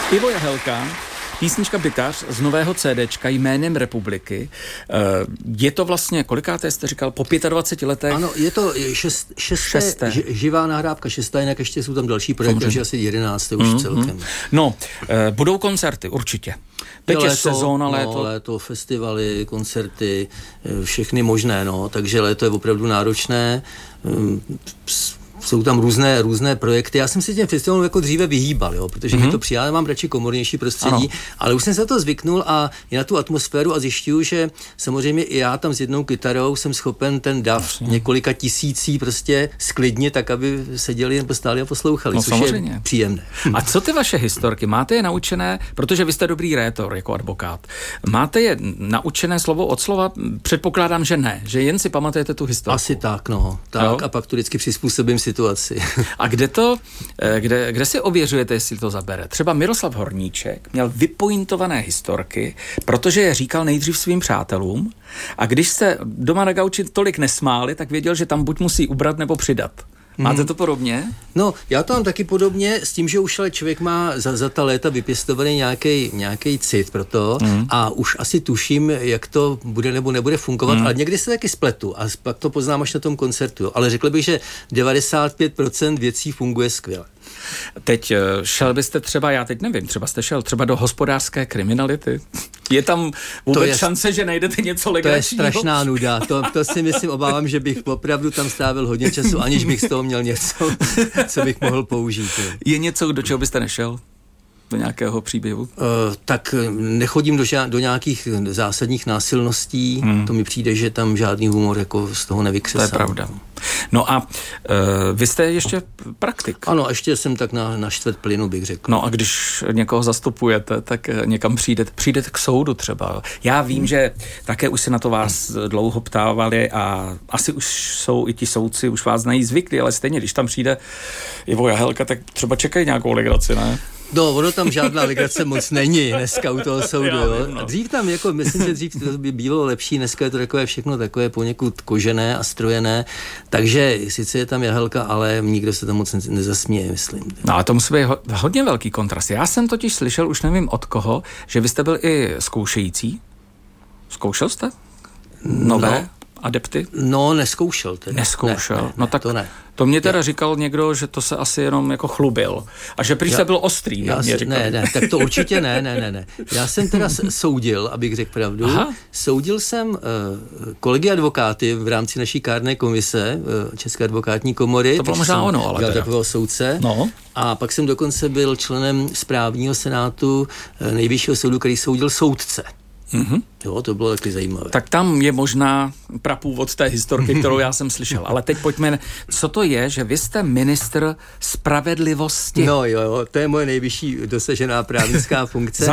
Ivo Jahelka, písnička Bytař z nového CDčka Jménem republiky. Je to vlastně, kolikáté jste říkal, po 25 letech? Ano, je to šesté. Živá nahrávka, šestá, jinak ještě jsou tam další projekty, takže asi 11. už celkem. No, budou koncerty, určitě. Teď je sezóna, léto. Léto, festivaly, koncerty, všechny možné, takže léto je opravdu náročné. Jsou tam různé projekty. Já jsem si těm festivalům jako dříve vyhýbal, protože mi to přijde, mám radši komornější prostředí, ale už jsem se to zvyknul a i na tu atmosféru a zjišťuju, že samozřejmě i já tam s jednou kytarou jsem schopen ten dav několika tisící prostě sklidnit, tak aby seděli nebo stáli a poslouchali, což samozřejmě je příjemné. A co ty vaše historky? Máte je naučené, protože vy jste dobrý rétor jako advokát. Máte je naučené slovo od slova? Předpokládám, že ne, že jen si pamatujete tu historku. Asi tak, a pak to vždycky přizpůsobím situaci. A kde si ověřujete, jestli to zabere? Třeba Miroslav Horníček měl vypointované historky, protože je říkal nejdřív svým přátelům a když se doma na gauči tolik nesmáli, tak věděl, že tam buď musí ubrat nebo přidat. Máte to podobně? No, já to mám taky podobně s tím, že už ale člověk má za ta léta vypěstovaný nějaký cit pro to a už asi tuším, jak to bude nebo nebude fungovat, ale někdy se taky spletu a pak to poznám až na tom koncertu. Ale řekl bych, že 95% věcí funguje skvěle. Teď šel byste třeba, já teď nevím, třeba jste šel třeba do hospodářské kriminality? Je tam vůbec šance, že najdete něco legračního? To je strašná nuda. To si myslím, obávám, že bych opravdu tam strávil hodně času, aniž bych z toho měl něco, co bych mohl použít. Je něco, do čeho byste nešel? Do nějakého příběhu? Tak nechodím do nějakých zásadních násilností. To mi přijde, že tam žádný humor jako z toho nevykřesám. To je pravda. No a vy jste ještě praktik. Ano, ještě jsem tak na čtvrt plynu, bych řekl. No a když někoho zastupujete, tak někam přijdete k soudu třeba. Já vím, že také už se na to vás dlouho ptávali a asi už jsou i ti soudci, už vás znají zvyklí, ale stejně, když tam přijde Ivo Jahelka, tak třeba čekají nějakou legraci, ne? No, ono tam žádná legrace moc není dneska u toho soudu, jo. Dřív tam, myslím, že dřív to by bylo lepší, dneska je to takové všechno takové poněkud kožené a strojené, takže sice je tam Jahelka, ale nikdo se tam moc nezasměje, myslím. No a to musí být hodně velký kontrast. Já jsem totiž slyšel, už nevím od koho, že vy jste byl i zkoušející. Zkoušel jste? Nové adepty? No, neskoušel. Neskoušel? Ne, tak to ne. To mě teda říkal někdo, že to se asi jenom jako chlubil. A že prý se byl ostrý. Ne, tak to určitě ne. Já jsem teda soudil, abych řekl pravdu. Aha. Soudil jsem kolegy advokáty v rámci naší kárné komise České advokátní komory. To bylo možná ono, ale teda. Takového soudce. No. A pak jsem dokonce byl členem správního senátu Nejvyššího soudu, který soudil soudce. Jo, to bylo taky zajímavé. Tak tam je možná prapůvod té historky, kterou já jsem slyšel. Ale teď pojďme, co to je, že vy jste ministr spravedlivosti? No jo, to je moje nejvyšší dosažená právnická funkce.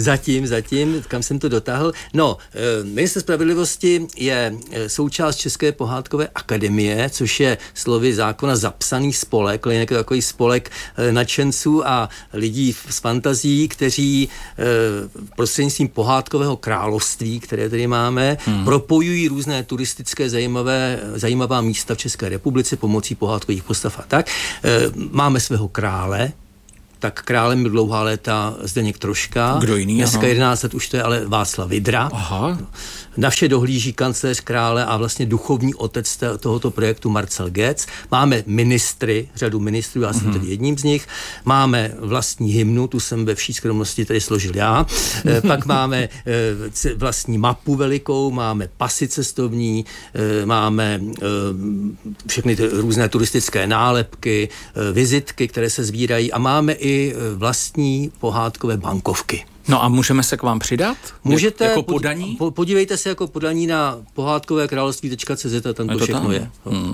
Zatím, kam jsem to dotáhl. No, ministr spravedlivosti je součást České pohádkové akademie, což je slovy zákona zapsaný spolek, ale nějaký takový spolek nadšenců a lidí s fantazí, kteří prostřednictvím pohádkového království, které tady máme, propojují různé turistické zajímavá místa v České republice pomocí pohádkových postav a tak. Máme svého krále, tak králem byl dlouhá léta Zdeněk Troška. Kdo jiný? Dneska 11 let už to je ale Václav Vydra. Aha. Na vše dohlíží kancléř krále a vlastně duchovní otec tohoto projektu Marcel Getz. Máme řadu ministrů, já jsem tedy jedním z nich. Máme vlastní hymnu, tu jsem ve vší skromnosti tady složil já. Pak máme vlastní mapu velikou, máme pasy cestovní, máme všechny ty různé turistické nálepky, vizitky, které se sbírají a máme i vlastní pohádkové bankovky. No a můžeme se k vám přidat? Můžete. Jako podaní? Podívejte se jako podaní na pohádkovekrálovství.cz a tam to všechno je.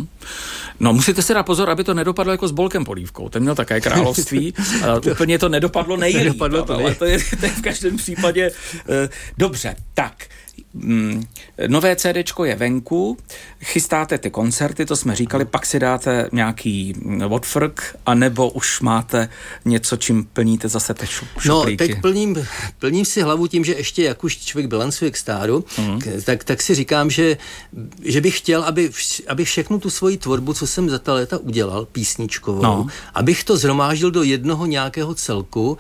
No musíte si dát pozor, aby to nedopadlo jako s Bolkem Polívkou. Ten měl také království. Úplně to nedopadlo nejlíp. Ale to je v každém případě dobře. Tak, nové CDčko je venku, chystáte ty koncerty, to jsme říkali, pak si dáte nějaký odfrk, anebo už máte něco, čím plníte zase ty šuplíky. No, teď plním si hlavu tím, že ještě jak už člověk bilancuje k stáru, tak si říkám, že bych chtěl, aby všechnu tu svoji tvorbu, co jsem za ta léta udělal, písničkovou, abych to zhromáždil do jednoho nějakého celku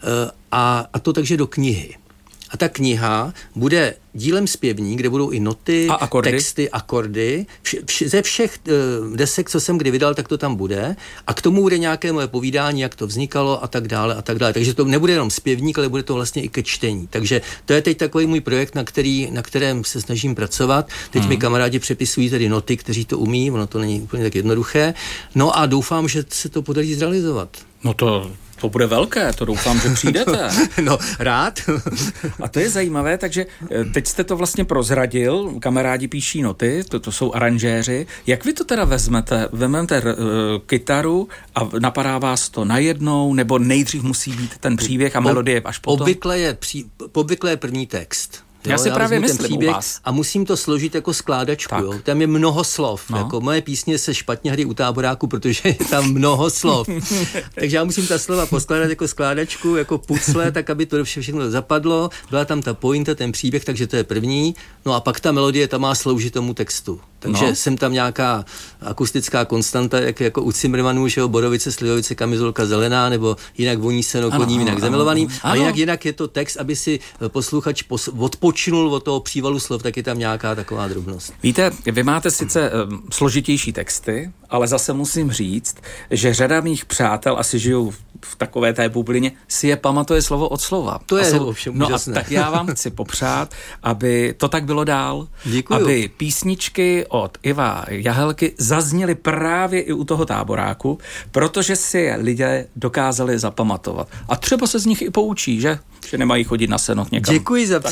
a to takže do knihy. A ta kniha bude dílem zpěvní, kde budou i noty, texty, akordy. Ze všech desek, co jsem kdy vydal, tak to tam bude. A k tomu bude nějaké moje povídání, jak to vznikalo a tak dále a tak dále. Takže to nebude jenom zpěvník, ale bude to vlastně i ke čtení. Takže to je teď takový můj projekt, na kterém se snažím pracovat. Teď mi kamarádi přepisují tedy noty, kteří to umí, ono to není úplně tak jednoduché. No a doufám, že se to podaří zrealizovat. No to bude velké, to doufám, že přijdete. No, rád. A to je zajímavé, takže teď jste to vlastně prozradil, kamarádi píší noty, to jsou aranžéři. Jak vy to teda vezmete? Vezmete kytaru a napadá vás to najednou, nebo nejdřív musí být ten příběh a melodie až potom? Obvykle je první text. Já si právě myslím u vás. A musím to složit jako skládačku. Jo. Tam je mnoho slov. No. Jako moje písně se špatně hrají u táboráku, protože je tam mnoho slov. Takže já musím ta slova poskládat jako skládačku, jako pucle, tak aby to všechno zapadlo. Byla tam ta pointa, ten příběh, takže to je první. No a pak ta melodie, ta má sloužit tomu textu. Takže jsem tam nějaká akustická konstanta, jako u Cimrmanů, že jo, Borovice, Slivovice, kamizolka zelená, nebo jinak voní se koním, jinak zamilovaným. A jinak je to text, aby si posluchač odpočinul od toho přívalu slov, tak je tam nějaká taková drobnost. Víte, vy máte sice složitější texty, ale zase musím říct, že řada mých přátel asi žijou v takové té bublině, si je pamatuje slovo od slova. To je ovšem úžasné. A tak já vám chci popřát, aby to tak bylo dál. Děkuju. Aby písničky od Iva Jahelky zazněly právě i u toho táboráku, protože si je lidé dokázali zapamatovat. A třeba se z nich i poučí, že nemají chodit na seno někam. Děkuji za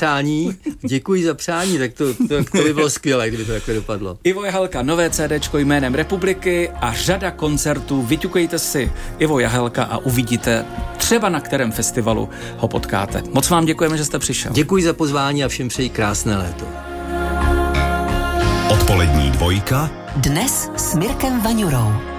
přání, tak to by bylo skvělé, kdyby to takhle dopadlo. Ivo Jahelka, nové CDčko jménem Republiky a řada koncertů. Vyťukejte si Ivo Jahelka a uvidíte třeba na kterém festivalu ho potkáte. Moc vám děkujeme, že jste přišel. Děkuji za pozvání a všem přeji krásné léto. Odpolední dvojka. Dnes s Mirkem Vaňurou.